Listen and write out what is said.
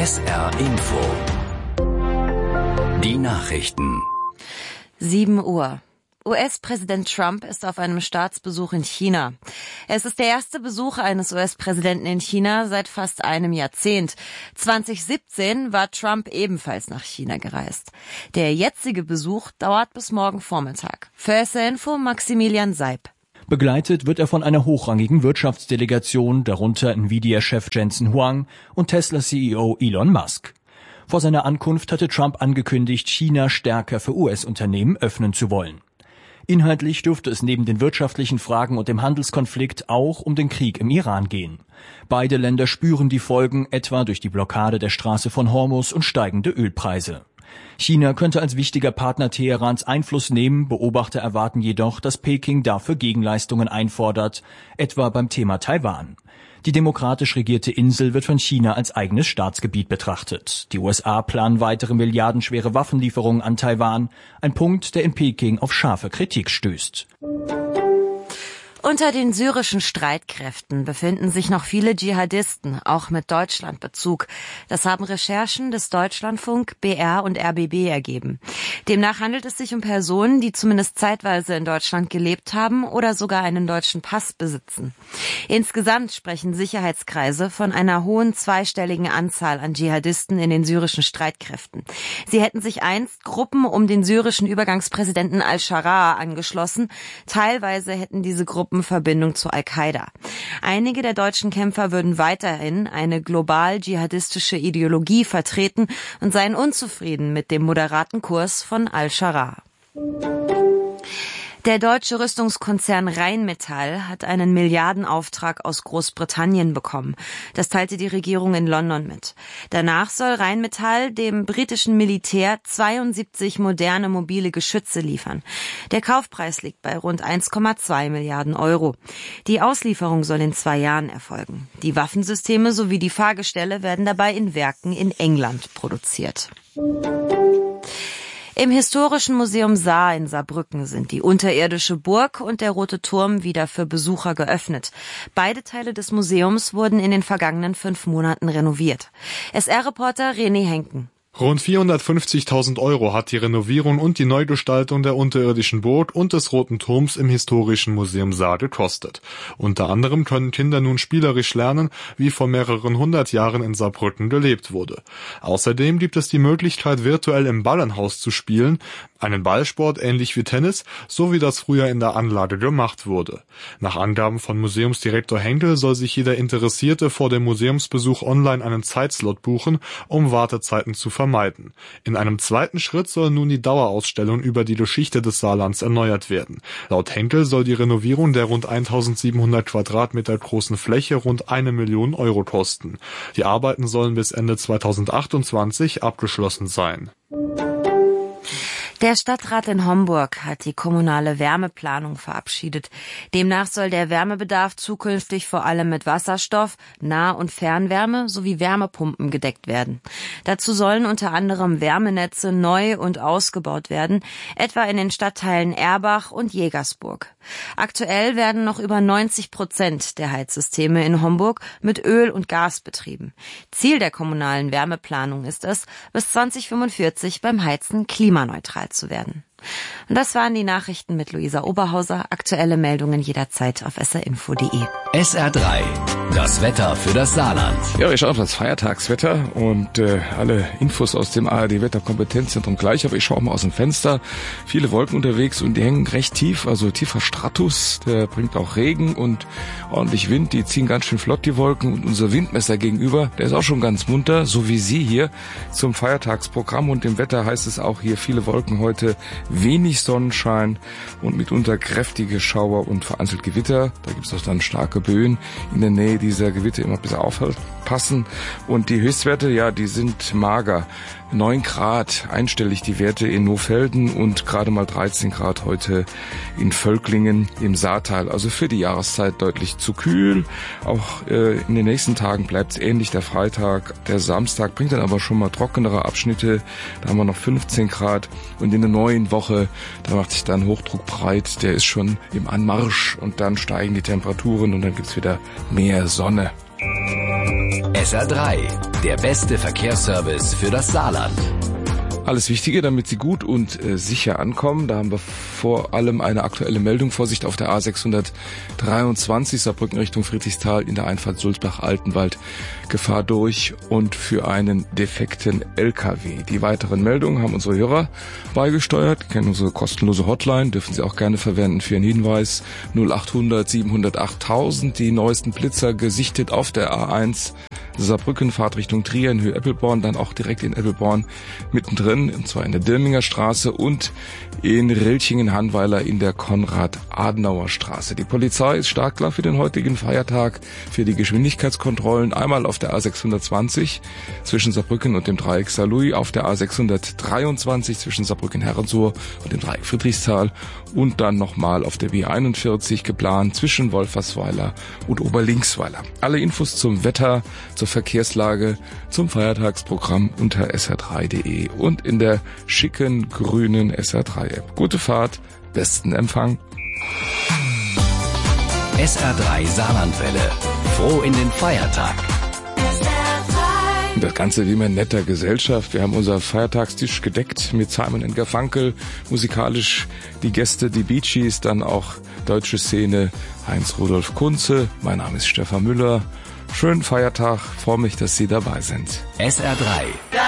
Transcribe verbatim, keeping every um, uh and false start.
S R Info. Die Nachrichten. sieben Uhr. U S-Präsident Trump ist auf einem Staatsbesuch in China. Es ist der erste Besuch eines U S-Präsidenten in China seit fast einem Jahrzehnt. zwanzig siebzehn war Trump ebenfalls nach China gereist. Der jetzige Besuch dauert bis morgen Vormittag. Für S R Info Maximilian Seib. Begleitet wird er von einer hochrangigen Wirtschaftsdelegation, darunter Nvidia-Chef Jensen Huang und Tesla-C E O Elon Musk. Vor seiner Ankunft hatte Trump angekündigt, China stärker für U S-Unternehmen öffnen zu wollen. Inhaltlich dürfte es neben den wirtschaftlichen Fragen und dem Handelskonflikt auch um den Krieg im Iran gehen. Beide Länder spüren die Folgen, etwa durch die Blockade der Straße von Hormuz und steigende Ölpreise. China könnte als wichtiger Partner Teherans Einfluss nehmen, Beobachter erwarten jedoch, dass Peking dafür Gegenleistungen einfordert, etwa beim Thema Taiwan. Die demokratisch regierte Insel wird von China als eigenes Staatsgebiet betrachtet. Die U S A planen weitere milliardenschwere Waffenlieferungen an Taiwan, ein Punkt, der in Peking auf scharfe Kritik stößt. Unter den syrischen Streitkräften befinden sich noch viele Dschihadisten, auch mit Deutschlandbezug. Das haben Recherchen des Deutschlandfunk, B R und R B B ergeben. Demnach handelt es sich um Personen, die zumindest zeitweise in Deutschland gelebt haben oder sogar einen deutschen Pass besitzen. Insgesamt sprechen Sicherheitskreise von einer hohen zweistelligen Anzahl an Dschihadisten in den syrischen Streitkräften. Sie hätten sich einst Gruppen um den syrischen Übergangspräsidenten al-Sharaa angeschlossen. Teilweise hätten diese Gruppen Verbindung zu Al-Qaida. Einige der deutschen Kämpfer würden weiterhin eine global dschihadistische Ideologie vertreten und seien unzufrieden mit dem moderaten Kurs von al-Sharaa. Der deutsche Rüstungskonzern Rheinmetall hat einen Milliardenauftrag aus Großbritannien bekommen. Das teilte die Regierung in London mit. Danach soll Rheinmetall dem britischen Militär zweiundsiebzig moderne mobile Geschütze liefern. Der Kaufpreis liegt bei rund eins Komma zwei Milliarden Euro. Die Auslieferung soll in zwei Jahren erfolgen. Die Waffensysteme sowie die Fahrgestelle werden dabei in Werken in England produziert. Im Historischen Museum Saar in Saarbrücken sind die unterirdische Burg und der Rote Turm wieder für Besucher geöffnet. Beide Teile des Museums wurden in den vergangenen fünf Monaten renoviert. S R-Reporter René Henken. Rund vierhundertfünfzigtausend Euro hat die Renovierung und die Neugestaltung der unterirdischen Burg und des Roten Turms im Historischen Museum Saar gekostet. Unter anderem können Kinder nun spielerisch lernen, wie vor mehreren hundert Jahren in Saarbrücken gelebt wurde. Außerdem gibt es die Möglichkeit, virtuell im Ballenhaus zu spielen, einen Ballsport ähnlich wie Tennis, so wie das früher in der Anlage gemacht wurde. Nach Angaben von Museumsdirektor Henkel soll sich jeder Interessierte vor dem Museumsbesuch online einen Zeitslot buchen, um Wartezeiten zu vermeiden. In einem zweiten Schritt soll nun die Dauerausstellung über die Geschichte des Saarlands erneuert werden. Laut Henkel soll die Renovierung der rund eintausendsiebenhundert Quadratmeter großen Fläche rund eine Million Euro kosten. Die Arbeiten sollen bis Ende zweitausendachtundzwanzig abgeschlossen sein. Der Stadtrat in Homburg hat die kommunale Wärmeplanung verabschiedet. Demnach soll der Wärmebedarf zukünftig vor allem mit Wasserstoff, Nah- und Fernwärme sowie Wärmepumpen gedeckt werden. Dazu sollen unter anderem Wärmenetze neu und ausgebaut werden, etwa in den Stadtteilen Erbach und Jägersburg. Aktuell werden noch über neunzig Prozent der Heizsysteme in Homburg mit Öl und Gas betrieben. Ziel der kommunalen Wärmeplanung ist es, bis zwanzig fünfundvierzig beim Heizen klimaneutral zu werden. Und das waren die Nachrichten mit Luisa Oberhauser. Aktuelle Meldungen jederzeit auf s r info punkt d e. S R drei, das Wetter für das Saarland. Ja, wir schauen auf das Feiertagswetter und äh, alle Infos aus dem A R D-Wetterkompetenzzentrum gleich. Aber ich schaue mal aus dem Fenster. Viele Wolken unterwegs und die hängen recht tief, also tiefer Stratus. Der bringt auch Regen und ordentlich Wind. Die ziehen ganz schön flott, die Wolken. Und unser Windmesser gegenüber, der ist auch schon ganz munter, so wie Sie hier zum Feiertagsprogramm. Und im Wetter heißt es auch hier viele Wolken heute, wenig Sonnenschein und mitunter kräftige Schauer und vereinzelt Gewitter. Da gibt es auch dann starke Böen in der Nähe dieser Gewitter, immer ein bisschen aufpassen. Und die Höchstwerte, ja, die sind mager. neun Grad, einstellig die Werte in Nohfelden und gerade mal dreizehn Grad heute in Völklingen im Saartal. Also für die Jahreszeit deutlich zu kühl. Auch äh, in den nächsten Tagen bleibt es ähnlich. Der Freitag, der Samstag bringt dann aber schon mal trockenere Abschnitte. Da haben wir noch fünfzehn Grad. Und in der neuen Woche, da macht sich dann Hochdruck breit. Der ist schon im Anmarsch und dann steigen die Temperaturen und dann gibt's wieder mehr Sonne. S R drei, der beste Verkehrsservice für das Saarland. Alles Wichtige, damit Sie gut und äh, sicher ankommen. Da haben wir vor allem eine aktuelle Meldung. Vorsicht auf der A sechshundertdreiundzwanzig, Saarbrücken Richtung Friedrichsthal in der Einfahrt Sulzbach-Altenwald. Gefahr durch und für einen defekten L K W. Die weiteren Meldungen haben unsere Hörer beigesteuert. Kennen unsere kostenlose Hotline, dürfen Sie auch gerne verwenden für einen Hinweis. null achthundert siebenhundertacht tausend, die neuesten Blitzer gesichtet auf der A eins. Saarbrücken, Fahrt Richtung Trier in Höhe Eppelborn, dann auch direkt in Eppelborn mittendrin, und zwar in der Dirminger Straße und in Rilchingen-Hannweiler in der Konrad-Adenauer-Straße. Die Polizei ist startklar für den heutigen Feiertag für die Geschwindigkeitskontrollen. Einmal auf der A sechshundertzwanzig zwischen Saarbrücken und dem Dreieck Saarlouis, auf der A sechshundertdreiundzwanzig zwischen Saarbrücken-Herrensohr und dem Dreieck Friedrichsthal und dann nochmal auf der B einundvierzig geplant zwischen Wolfersweiler und Oberlinksweiler. Alle Infos zum Wetter, zur Verkehrslage, zum Feiertagsprogramm unter S R drei punkt de und in der schicken grünen S R drei App. Gute Fahrt, besten Empfang. S R drei Saarlandwelle. Froh in den Feiertag. Das Ganze wie immer in netter Gesellschaft. Wir haben unser Feiertagstisch gedeckt mit Simon and Garfunkel. Musikalisch die Gäste, die Bee Gees, dann auch deutsche Szene, Heinz-Rudolf Kunze. Mein Name ist Stefan Müller. Schönen Feiertag, freue mich, dass Sie dabei sind. S R drei.